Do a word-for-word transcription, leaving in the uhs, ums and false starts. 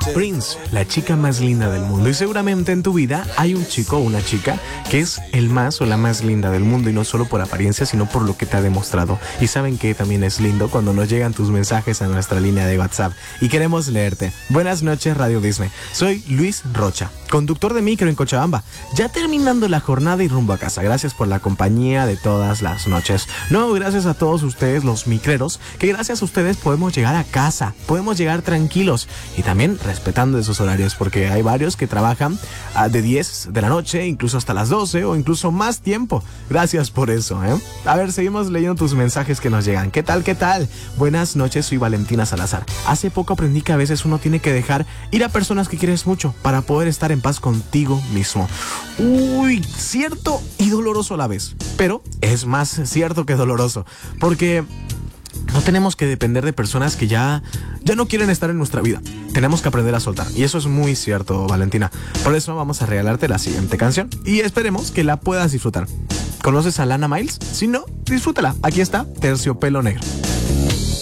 Prince, la chica más linda del mundo. Y seguramente en tu vida hay un chico o una chica que es el más o la más linda del mundo, y no solo por apariencia, sino por lo que te ha demostrado. Y saben que también es lindo cuando nos llegan tus mensajes a nuestra línea de WhatsApp y queremos leerte. Buenas noches, Radio Disney. Soy Luis Rocha, conductor de micro en Cochabamba, ya terminando la jornada y rumbo a casa. Gracias por la compañía de todas las noches. No, gracias a todos ustedes, los micreros, que gracias a ustedes podemos llegar a casa, podemos llegar tranquilos y también respetando esos horarios, porque hay varios que trabajan uh, de diez de la noche, incluso hasta las doce o incluso más tiempo. Gracias por eso, ¿eh? A ver, seguimos leyendo tus mensajes que nos llegan. ¿Qué tal, qué tal? Buenas noches, soy Valentina Salazar. Hace poco aprendí que a veces uno tiene que dejar ir a personas que quieres mucho para poder estar en paz contigo mismo. Uy, cierto y doloroso a la vez, pero es más cierto que doloroso, porque no tenemos que depender de personas que ya, ya no quieren estar en nuestra vida. Tenemos que aprender a soltar. Y eso es muy cierto, Valentina. Por eso vamos a regalarte la siguiente canción y esperemos que la puedas disfrutar. ¿Conoces a Lana Miles? Si no, disfrútala. Aquí está Terciopelo Negro.